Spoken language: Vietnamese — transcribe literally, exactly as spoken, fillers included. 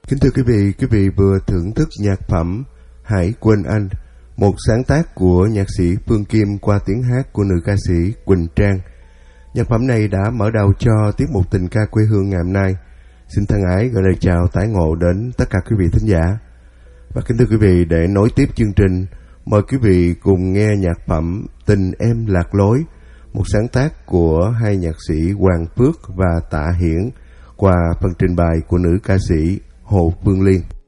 Kính thưa quý vị, quý vị vừa thưởng thức nhạc phẩm Hãy Quên Anh, một sáng tác của nhạc sĩ Phương Kim qua tiếng hát của nữ ca sĩ Quỳnh Trang. Nhạc phẩm này đã mở đầu cho tiết mục Tình Ca Quê Hương ngày hôm nay. Xin thân ái gửi lời chào tái ngộ đến tất cả quý vị thính giả. Và kính thưa quý vị, để nối tiếp chương trình, mời quý vị cùng nghe nhạc phẩm Tình Em Lạc Lối, một sáng tác của hai nhạc sĩ Hoàng Phước và Tạ Hiển qua phần trình bày của nữ ca sĩ Hồ Phương Liên.